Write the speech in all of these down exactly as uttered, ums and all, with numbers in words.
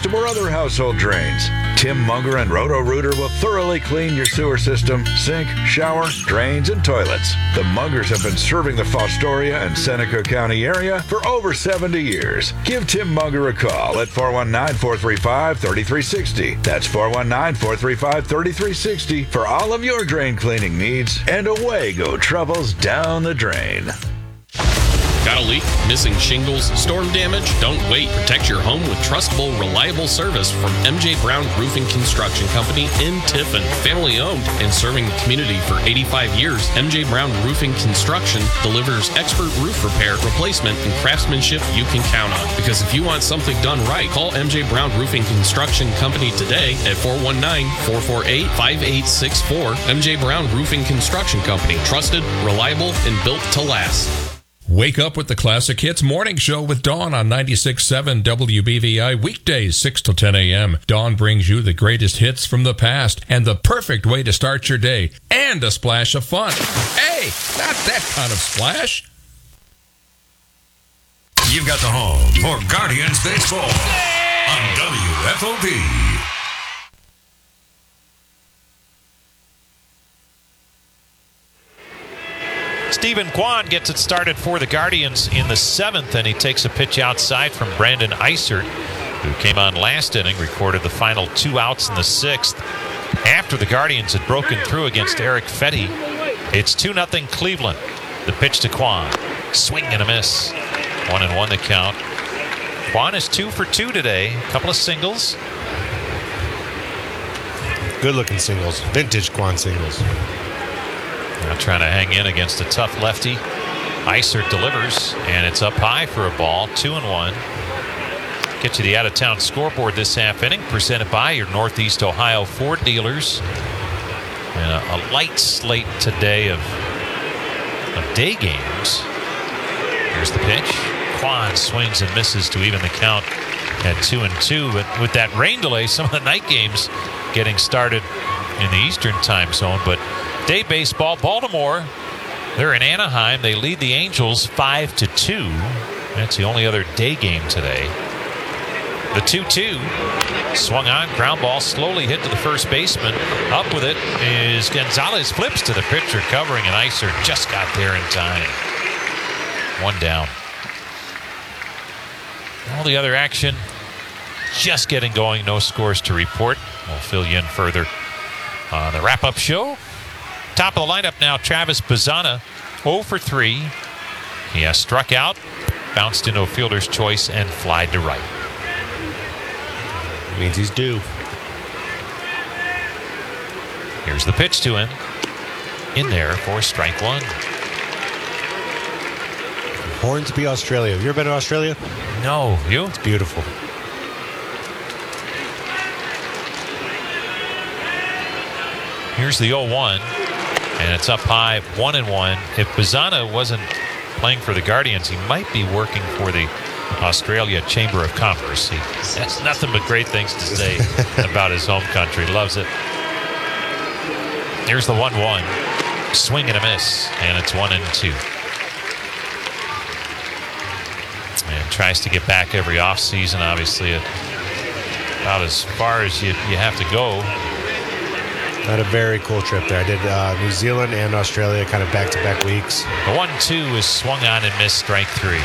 system or other household drains. Tim Munger and Roto-Rooter will thoroughly clean your sewer system, sink, shower, drains, and toilets. The Mungers have been serving the Fostoria and Seneca County area for over seventy years. Give Tim Munger a call at four one nine, four three five, three three six zero. That's four one nine, four three five, three three six zero for all of your drain cleaning needs, and away go troubles down the drain. Got a leak? Missing shingles? Storm damage? Don't wait. Protect your home with trustable, reliable service from M J Brown Roofing Construction Company in Tiffin. Family owned and serving the community for eighty-five years, M J Brown Roofing Construction delivers expert roof repair, replacement, and craftsmanship you can count on. Because if you want something done right, call M J Brown Roofing Construction Company today at four one nine, four four eight, five eight six four. M J Brown Roofing Construction Company. Trusted, reliable, and built to last. Wake up with the Classic Hits Morning Show with Dawn on ninety-six point seven W B V I, weekdays six to ten a.m. Dawn brings you the greatest hits from the past and the perfect way to start your day, and a splash of fun. Hey, not that kind of splash. You've got the home for Guardians Baseball on W F O B. Stephen Kwan gets it started for the Guardians in the seventh, and he takes a pitch outside from Brandon Eisert, who came on last inning, recorded the final two outs in the sixth. After the Guardians had broken through against Eric Fetty, it's two nothing Cleveland. The pitch to Kwan. Swing and a miss. One and one the count. Kwan is two for two today. A couple of singles. Good-looking singles. Vintage Kwan singles. Now trying to hang in against a tough lefty. Eisert delivers, and it's up high for a ball. Two and one. Get you the out-of-town scoreboard this half inning, presented by your Northeast Ohio Ford dealers. And a, a light slate today of, of day games. Here's the pitch. Kwan swings and misses to even the count at two and two. But with that rain delay, some of the night games getting started in the Eastern time zone. But day baseball, Baltimore, they're in Anaheim. They lead the Angels five to two. That's the only other day game today. The two two swung on, ground ball, slowly hit to the first baseman. Up with it is Gonzalez, flips to the pitcher, covering, and Eisert just got there in time. One down. All the other action just getting going. No scores to report. We'll fill you in further on the wrap-up show. Top of the lineup now, Travis Bazzana, oh for three. He has struck out, bounced into a fielder's choice, and flied to right. Means he's due. Here's the pitch to him. In there for strike one. Hornsby, Australia. Have you ever been to Australia? No, you? It's beautiful. Here's the oh one. And it's up high, one and one. If Bazzana wasn't playing for the Guardians, he might be working for the Australia Chamber of Commerce. He has nothing but great things to say about his home country. Loves it. Here's the one one. Swing and a miss. And it's one and two. And tries to get back every offseason, obviously, about as far as you, you have to go. Had a very cool trip there. I did uh, New Zealand and Australia kind of back-to-back weeks. The one two is swung on and missed, strike three.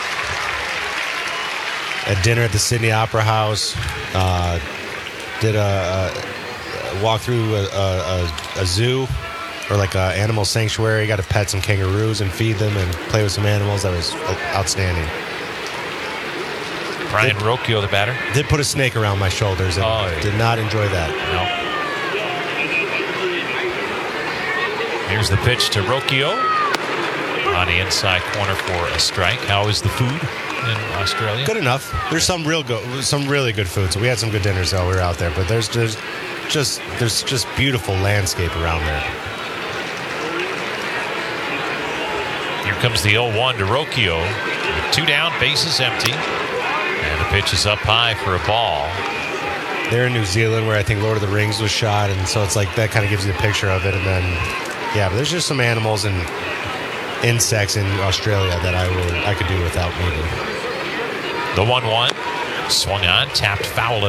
At dinner at the Sydney Opera House. Uh, did a, a walk through a, a, a zoo or like an animal sanctuary. Got to pet some kangaroos and feed them and play with some animals. That was outstanding. Brian did, Rocchio, the batter. Did put a snake around my shoulders and oh, yeah. did not enjoy that. No. Here's the pitch to Rocchio on the inside corner for a strike. How is the food in Australia? Good enough. There's some real good, some really good food. So we had some good dinners while we were out there. But there's there's just there's just beautiful landscape around there. Here comes the oh one to Rocchio. Two down, bases empty, and the pitch is up high for a ball. They're in New Zealand, where I think Lord of the Rings was shot, and so it's like that kind of gives you a picture of it, and then. Yeah, but there's just some animals and insects in Australia that I would I could do without maybe. The one one swung on, tapped foul.